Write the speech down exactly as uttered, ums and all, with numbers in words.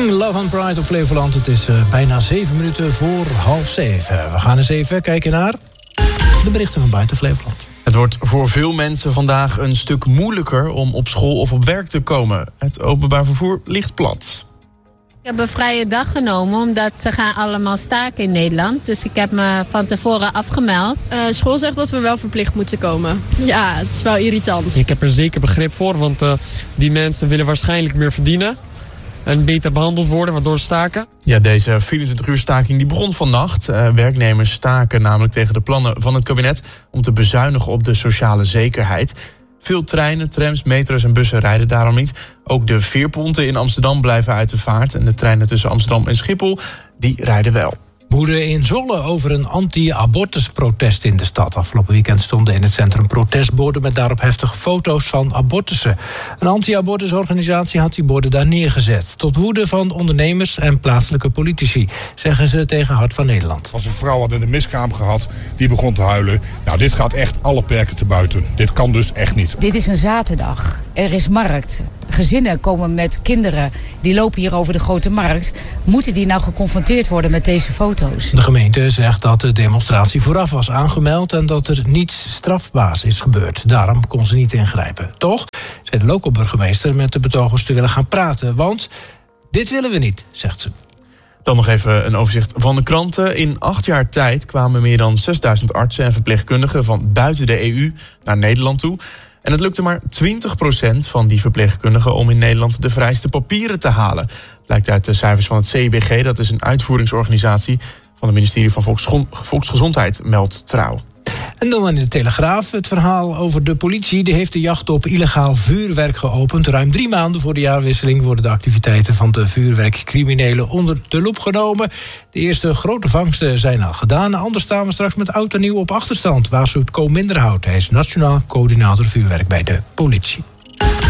Love and Pride op Flevoland. Het is uh, bijna zeven minuten voor half zeven. We gaan eens even kijken naar de berichten van buiten Flevoland. Het wordt voor veel mensen vandaag een stuk moeilijker om op school of op werk te komen. Het openbaar vervoer ligt plat. Ik heb een vrije dag genomen omdat ze gaan allemaal staken in Nederland. Dus ik heb me van tevoren afgemeld. Uh, school zegt dat we wel verplicht moeten komen. Ja, het is wel irritant. Ik heb er zeker begrip voor, want uh, die mensen willen waarschijnlijk meer verdienen. En beter behandeld worden, waardoor ze staken. Ja, deze vierentwintig uur staking die begon vannacht. Uh, werknemers staken namelijk tegen de plannen van het kabinet om te bezuinigen op de sociale zekerheid. Veel treinen, trams, metro's en bussen rijden daarom niet. Ook de veerponten in Amsterdam blijven uit de vaart. En de treinen tussen Amsterdam en Schiphol, die rijden wel. Woede in Zwolle over een anti-abortusprotest in de stad. Afgelopen weekend stonden in het centrum protestborden met daarop heftige foto's van abortussen. Een anti-abortusorganisatie had die borden daar neergezet. Tot woede van ondernemers en plaatselijke politici, zeggen ze tegen Hart van Nederland. Als een vrouw had in de miskraam gehad, die begon te huilen. Nou, dit gaat echt alle perken te buiten. Dit kan dus echt niet. Dit is een zaterdag. Er is markt. Gezinnen komen met kinderen, die lopen hier over de grote markt. Moeten die nou geconfronteerd worden met deze foto's? De gemeente zegt dat de demonstratie vooraf was aangemeld en dat er niets strafbaars is gebeurd. Daarom kon ze niet ingrijpen. Toch zei de lokale burgemeester met de betogers te willen gaan praten. Want dit willen we niet, zegt ze. Dan nog even een overzicht van de kranten. In acht jaar tijd kwamen meer dan zesduizend artsen en verpleegkundigen van buiten de E U naar Nederland toe. En het lukte maar twintig procent van die verpleegkundigen om in Nederland de vereiste papieren te halen. Blijkt uit de cijfers van het C I B G, dat is een uitvoeringsorganisatie van het ministerie van Volksgezondheid, meldt Trouw. En dan in de Telegraaf het verhaal over de politie. Die heeft de jacht op illegaal vuurwerk geopend. Ruim drie maanden voor de jaarwisseling worden de activiteiten van de vuurwerkcriminelen onder de loep genomen. De eerste grote vangsten zijn al gedaan. Anders staan we straks met oud en nieuw op achterstand, waarschuwt Co Minderhout. Hij is nationaal coördinator vuurwerk bij de politie.